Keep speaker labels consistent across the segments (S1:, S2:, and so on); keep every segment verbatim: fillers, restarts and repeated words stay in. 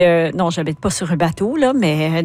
S1: Euh, non, j'habite pas sur un bateau, là, mais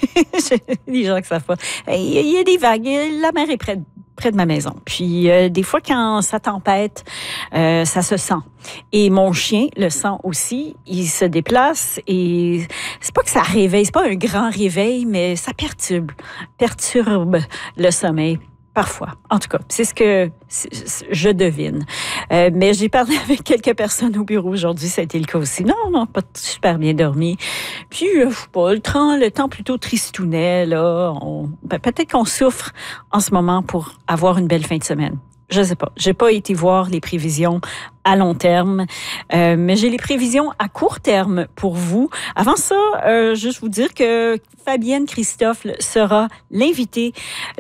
S1: les gens qui savent pas. Il y a des vagues. La mer est près de près de ma maison. Puis euh, des fois, quand ça tempête, euh, ça se sent. Et mon chien le sent aussi. Il se déplace et c'est pas que ça réveille, c'est pas un grand réveil, mais ça perturbe, perturbe le sommeil. Parfois, en tout cas, c'est ce que je devine. Euh, mais j'ai parlé avec quelques personnes au bureau aujourd'hui, ça a été le cas aussi. Non, non, pas super bien dormi. Puis, euh, je sais pas, le temps, le temps plutôt tristounet, là. On, ben, peut-être qu'on souffre en ce moment pour avoir une belle fin de semaine. Je sais pas. J'ai pas été voir les prévisions à long terme, euh, mais j'ai les prévisions à court terme pour vous. Avant ça, euh, juste vous dire que Fabienne Christophe sera l'invitée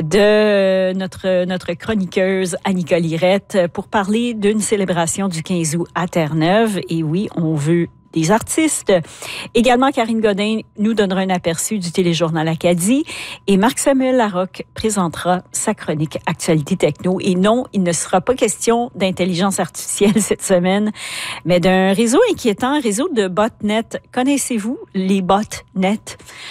S1: de notre notre chroniqueuse Annika Lirette pour parler d'une célébration du quinze août à Terre-Neuve. Et oui, on veut des artistes. Également, Karine Godin nous donnera un aperçu du téléjournal Acadie et Marc-Samuel Larocque présentera sa chronique Actualité Techno. Et non, il ne sera pas question d'intelligence artificielle cette semaine, mais d'un réseau inquiétant, un réseau de botnet. Connaissez-vous les botnets?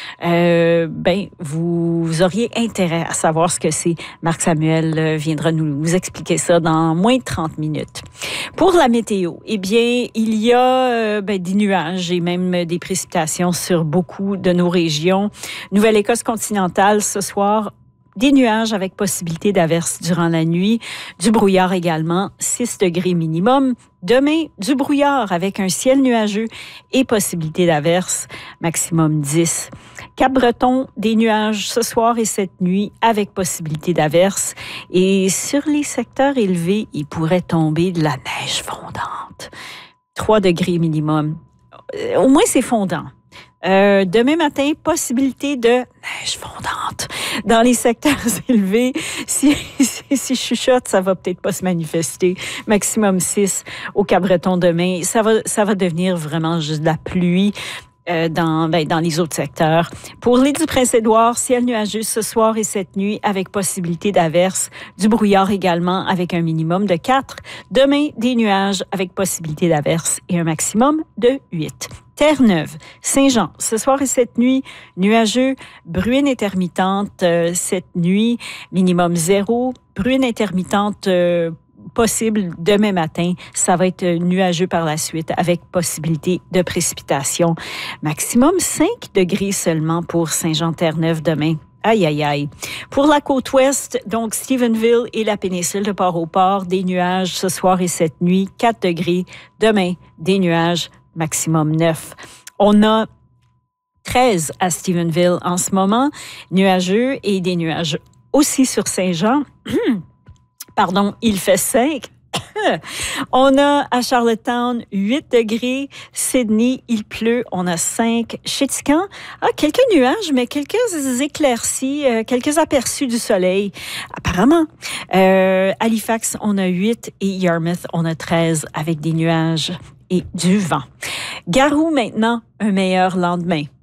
S1: Euh, ben, vous, vous auriez intérêt à savoir ce que c'est. Marc-Samuel viendra nous, nous expliquer ça dans moins de trente minutes. Pour la météo, eh bien, il y a euh, ben, des nuages et même des précipitations sur beaucoup de nos régions. Nouvelle-Écosse continentale ce soir, des nuages avec possibilité d'averses durant la nuit, du brouillard également, six degrés minimum. Demain, du brouillard avec un ciel nuageux et possibilité d'averses, maximum dix. Cap-Breton, des nuages ce soir et cette nuit avec possibilité d'averses. Et sur les secteurs élevés, il pourrait tomber de la neige fondante. trois degrés minimum. Au moins, c'est fondant. Euh, demain matin, possibilité de neige fondante. Dans les secteurs élevés, si, si, si je chuchote, ça va peut-être pas se manifester. Maximum six au Cap-Breton demain. Ça va, ça va devenir vraiment juste de la pluie. Euh, dans, ben, dans les autres secteurs. Pour l'île du Prince-Édouard, ciel nuageux ce soir et cette nuit avec possibilité d'averses, du brouillard également avec un minimum de quatre. Demain, des nuages avec possibilité d'averses et un maximum de huit. Terre-Neuve, Saint-Jean, ce soir et cette nuit, nuageux, bruine intermittente euh, cette nuit, minimum zéro, bruine intermittente euh, possible demain matin. Ça va être nuageux par la suite avec possibilité de précipitation. Maximum cinq degrés seulement pour Saint-Jean-Terre-Neuve demain. Aïe, aïe, aïe. Pour la côte ouest, donc Stephenville et la péninsule de Port-au-Port, des nuages ce soir et cette nuit, quatre degrés. Demain, des nuages, maximum neuf. On a treize à Stephenville en ce moment, nuageux et des nuages aussi sur Saint-Jean. Pardon, il fait cinq. On a à Charlottetown huit degrés. Sydney, il pleut. On a cinq. Chétican, ah, quelques nuages, mais quelques éclaircies, euh, quelques aperçus du soleil, apparemment. Euh, Halifax, on a huit et Yarmouth, on a treize avec des nuages et du vent. Garou, maintenant, un meilleur lendemain.